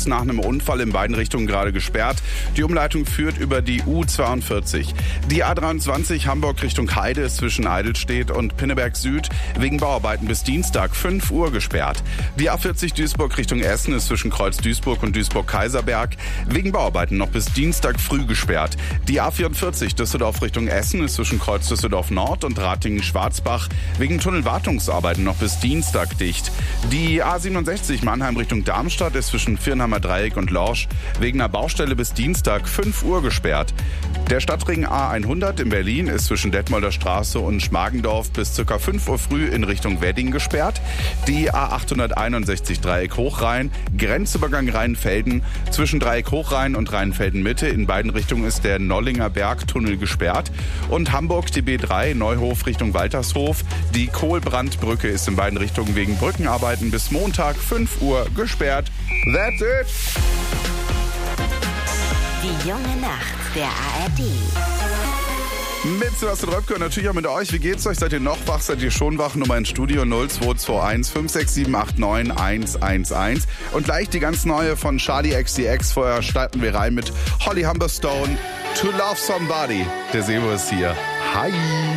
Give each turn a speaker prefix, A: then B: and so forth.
A: nach einem Unfall in beiden Richtungen gerade gesperrt. Die Umleitung führt über die U42. Die A23 Hamburg Richtung Heide ist zwischen Eidelstedt und Pinneberg Süd wegen Bauarbeiten bis Dienstag 5 Uhr gesperrt. Die A40 Duisburg Richtung Essen ist zwischen Kreuz Duisburg und Duisburg-Kaiserberg wegen Bauarbeiten noch bis Dienstag früh gesperrt. Die A44 Düsseldorf Richtung Essen ist zwischen Kreuz Düsseldorf Nord und Ratingen-Schwarzbach wegen Tunnelwartungsarbeiten noch bis Dienstag dicht. Die A67 Mannheim Richtung Darmstadt ist zwischen Viernheimer Dreieck und Lorsch wegen einer Baustelle bis Dienstag 5 Uhr gesperrt. Der Stadtring A100 in Berlin ist zwischen Detmolder Straße und Schmargendorf bis ca. 5 Uhr früh in Richtung Wedding gesperrt. Die A861 Dreieck Hochrhein, Grenzübergang Rheinfelden, zwischen Dreieck Hochrhein und Rheinfelden Mitte in beiden Richtungen ist der Nollinger Bergtunnel gesperrt. Und Hamburg die B3 Neuhof Richtung Waltershof, die Kohlbrandbrücke ist in beiden Richtungen wegen Brückenarbeiten bis Montag 5 Uhr gesperrt. That's it!
B: Die junge Nacht der ARD.
A: Mit Sebastian Röpke und natürlich auch mit euch. Wie geht's euch? Seid ihr noch wach? Seid ihr schon wach? Nummer ins Studio 0221 567 89 111. Und gleich die ganz neue von Charli XCX. Vorher starten wir rein mit Holly Humberstone. To Love Somebody. Der Sebo ist hier. Hi!